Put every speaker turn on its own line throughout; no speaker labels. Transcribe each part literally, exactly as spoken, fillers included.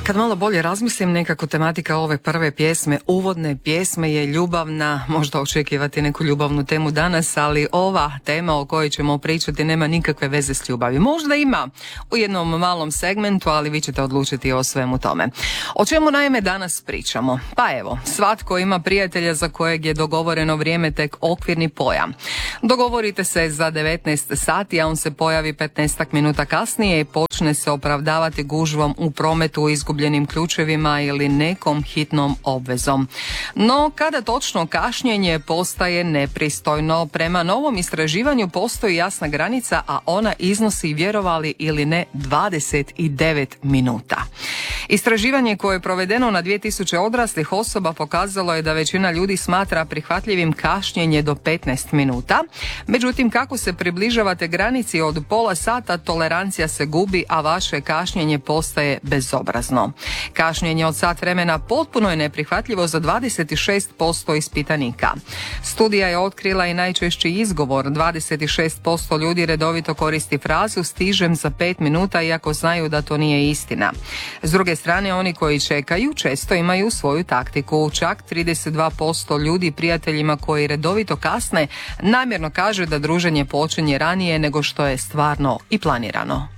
Kad malo bolje razmislim, nekako tematika ove prve pjesme, uvodne pjesme je ljubavna, možda očekivati neku ljubavnu temu danas, ali ova tema o kojoj ćemo pričati nema nikakve veze s ljubavi. Možda ima u jednom malom segmentu, ali vi ćete odlučiti o svemu tome. O čemu naime danas pričamo? Pa evo, svatko ima prijatelja za kojeg je dogovoreno vrijeme tek okvirni pojam. Dogovorite se za devetnaest sati, a on se pojavi petnaest minuta kasnije i počne se opravdavati gužvom u prometu, izgubljenim ključevima ili nekom hitnom obvezom. No, kada točno kašnjenje postaje nepristojno? Prema novom istraživanju postoji jasna granica, a ona iznosi, vjerovali ili ne, dvadeset devet minuta. Istraživanje koje je provedeno na dvije tisuće odraslih osoba pokazalo je da većina ljudi smatra prihvatljivim kašnjenje do petnaest minuta. Međutim, kako se približavate granici od pola sata, tolerancija se gubi, a vaše kašnjenje postaje bezobrazno. Kašnjenje od sat vremena potpuno je neprihvatljivo za dvadeset šest posto ispitanika. Studija je otkrila i najčešći izgovor. dvadeset šest posto ljudi redovito koristi frazu stižem za pet minuta, iako znaju da to nije istina. S druge strane, oni koji čekaju često imaju svoju taktiku. Čak trideset dva posto ljudi prijateljima koji redovito kasne namjerno kaže da druženje počinje ranije nego što je stvarno i planirano.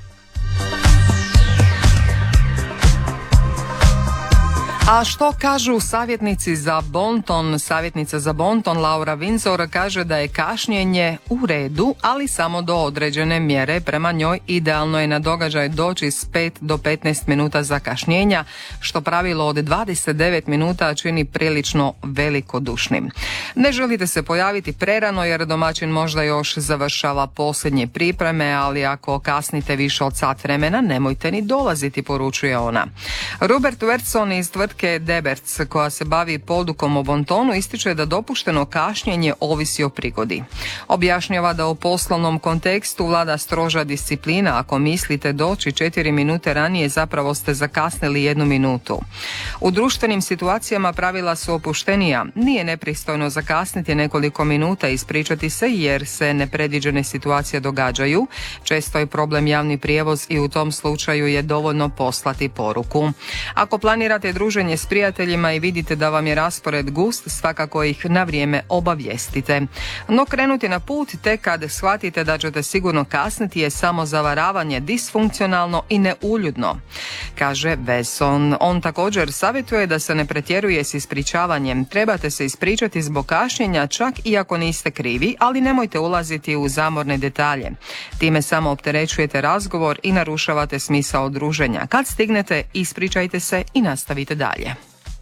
A što kažu savjetnici za bonton? Savjetnica za bonton Laura Windsor kaže da je kašnjenje u redu, ali samo do određene mjere. Prema njoj idealno je na događaj doći s pet do petnaest minuta zakašnjenja, što pravilo od dvadeset devet minuta čini prilično velikodušnim. Ne želite se pojaviti prerano jer domaćin možda još završava posljednje pripreme, ali ako kasnite više od sat vremena, nemojte ni dolaziti, poručuje ona. Robert Wertson iz tvrtke Deberts, koja se bavi podukom o bontonu, ističe da dopušteno kašnjenje ovisi o prigodi. Objašnjava da u poslovnom kontekstu vlada stroža disciplina. Ako mislite doći četiri minute ranije, zapravo ste zakasnili jednu minutu. U društvenim situacijama pravila su opuštenija. Nije nepristojno zakasniti nekoliko minuta i ispričati se jer se nepredviđene situacije događaju. Često je problem javni prijevoz i u tom slučaju je dovoljno poslati poruku. Ako planirate druženje s prijateljima i vidite da vam je raspored gust, svakako ih na vrijeme obavijestite. No krenuti na put tek kad shvatite da ćete sigurno kasniti je samo zavaravanje, disfunkcionalno i neuljudno, kaže Besson. On također savjetuje da se ne pretjeruje s ispričavanjem. Trebate se ispričati zbog kašnjenja čak i ako niste krivi, ali nemojte ulaziti u zamorne detalje. Time samo opterećujete razgovor i narušavate smisao druženja. Kad stignete, ispričajte se i nastavite dalje.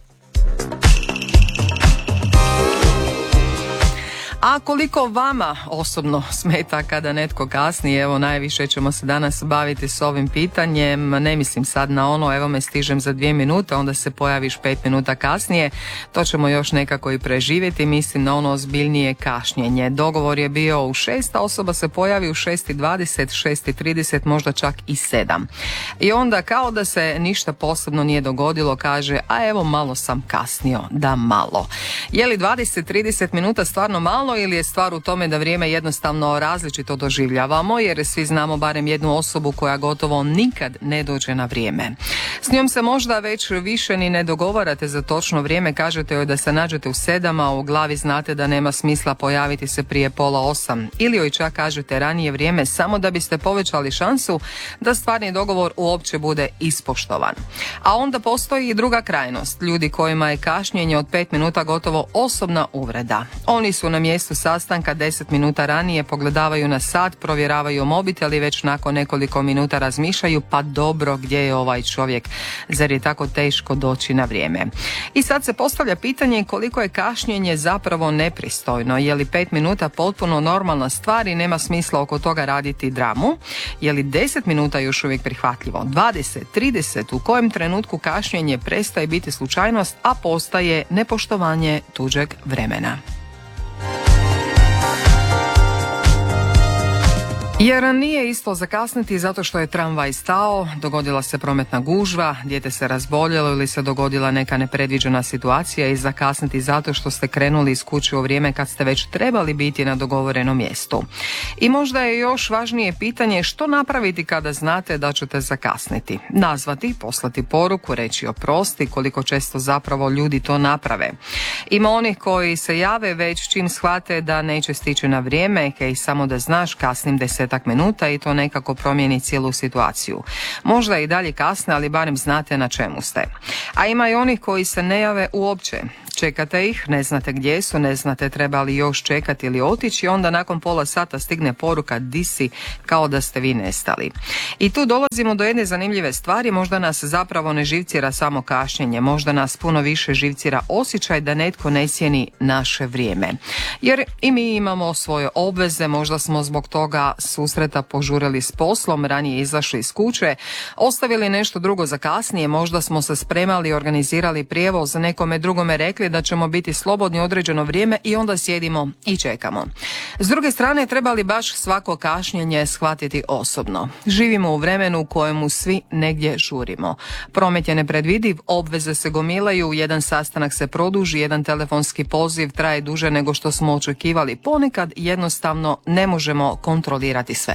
A koliko vama osobno smeta kada netko kasni? Evo, najviše ćemo se danas baviti s ovim pitanjem. Ne mislim sad na ono, evo me stižem za dvije minute, onda se pojaviš pet minuta kasnije. To ćemo još nekako i preživjeti. Mislim na ono ozbiljnije kašnjenje. Dogovor je bio u šest, a osoba se pojavi u šest i dvadeset, šest i trideset, možda čak i sedam. I onda kao da se ništa posebno nije dogodilo, kaže, a evo malo sam kasnio, da malo. Je li dvadeset do trideset minuta stvarno malo ili je stvar u tome da vrijeme jednostavno različito doživljavamo, jer svi znamo barem jednu osobu koja gotovo nikad ne dođe na vrijeme. S njom se možda već više ni ne dogovarate za točno vrijeme, kažete joj da se nađete u sedam, a u glavi znate da nema smisla pojaviti se prije pola osam. Ili joj čak kažete ranije vrijeme samo da biste povećali šansu da stvarni dogovor uopće bude ispoštovan. A onda postoji i druga krajnost, ljudi kojima je kašnjenje od pet minuta gotovo osobna uvreda. Oni su na mjestu sastanka deset minuta ranije, pogledavaju na sat, provjeravaju mobitel i već nakon nekoliko minuta razmišljaju, pa dobro, gdje je ovaj čovjek? Zar je tako teško doći na vrijeme? I sad se postavlja pitanje koliko je kašnjenje zapravo nepristojno. Je li pet minuta potpuno normalna stvar i nema smisla oko toga raditi dramu? Je li deset minuta još uvijek prihvatljivo? dvadeset, trideset, u kojem trenutku kašnjenje prestaje biti slučajnost, a postaje nepoštovanje tuđeg vremena? Jer nije isto zakasniti zato što je tramvaj stao, dogodila se prometna gužva, dijete se razboljelo ili se dogodila neka nepredviđena situacija i zakasniti zato što ste krenuli iz kuće u vrijeme kad ste već trebali biti na dogovorenom mjestu. I možda je još važnije pitanje što napraviti kada znate da ćete zakasniti. Nazvati, poslati poruku, reći oprosti, koliko često zapravo ljudi to naprave. Ima onih koji se jave već čim shvate da neće stići na vrijeme, hej, samo da znaš, kasnim deset minuta i to nekako promijeni cijelu situaciju. Možda i dalje kasne, ali barem znate na čemu ste. A ima i onih koji se ne jave uopće. Čekate ih, ne znate gdje su, ne znate treba li još čekati ili otići, onda nakon pola sata stigne poruka di si, kao da ste vi nestali. I tu dolazimo do jedne zanimljive stvari, možda nas zapravo ne živcira samo kašnjenje, možda nas puno više živcira osjećaj da netko ne cijeni naše vrijeme. Jer i mi imamo svoje obveze, možda smo zbog toga susreta požurili s poslom, ranije izašli iz kuće, ostavili nešto drugo za kasnije, možda smo se spremali, organizirali prijevoz, nekome drugome rekli da ćemo biti slobodni određeno vrijeme i onda sjedimo i čekamo. S druge strane, treba li baš svako kašnjenje shvatiti osobno? Živimo u vremenu u kojemu svi negdje žurimo. Promet je nepredvidiv, obveze se gomilaju, jedan sastanak se produži, jedan telefonski poziv traje duže nego što smo očekivali. Ponekad jednostavno ne možemo kontrolirati sve.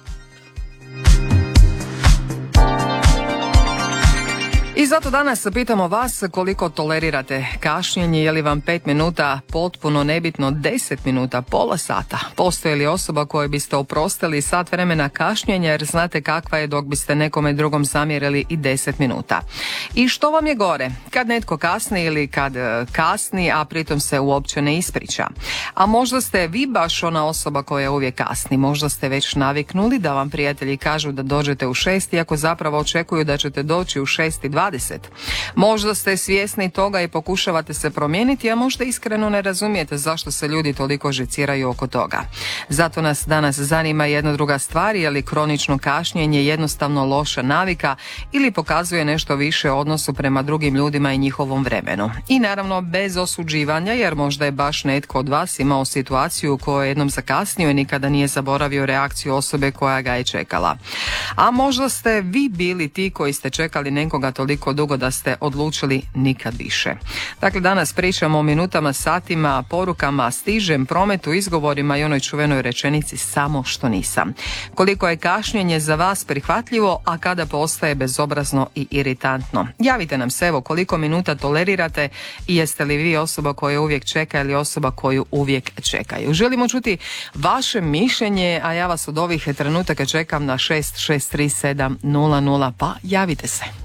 I zato danas pitamo vas koliko tolerirate kašnjenje, je li vam pet minuta potpuno nebitno, deset minuta, pola sata. Postoji li osoba kojoj biste oprostili sat vremena kašnjenja jer znate kakva je dok biste nekome drugom zamjerili i deset minuta. I što vam je gore, kad netko kasni ili kad kasni, a pritom se uopće ne ispriča. A možda ste vi baš ona osoba koja uvijek kasni, možda ste već naviknuli da vam prijatelji kažu da dođete u šest, iako zapravo očekuju da ćete doći u šest i dvadeset. Možda ste svjesni toga i pokušavate se promijeniti, a možda iskreno ne razumijete zašto se ljudi toliko žiciraju oko toga. Zato nas danas zanima jedna druga stvar, je li kronično kašnjenje jednostavno loša navika ili pokazuje nešto više o odnosu prema drugim ljudima i njihovom vremenu. I naravno bez osuđivanja, jer možda je baš netko od vas imao situaciju u kojoj je jednom zakasnio i nikada nije zaboravio reakciju osobe koja ga je čekala. A možda ste vi bili ti koji ste čekali nekoga toliko dugo da ste odlučili nikad više. Dakle, danas pričamo o minutama, satima, porukama, stižem, prometu, izgovorima i onoj čuvenoj rečenici samo što nisam. Koliko je kašnjenje za vas prihvatljivo, a kada postaje bezobrazno i iritantno. Javite nam se, evo, koliko minuta tolerirate i jeste li vi osoba koja uvijek čeka ili osoba koju uvijek čekaju. Želimo čuti vaše mišljenje, a ja vas od ovih trenutaka čekam na šest šest tri sedam nula nula, pa javite se.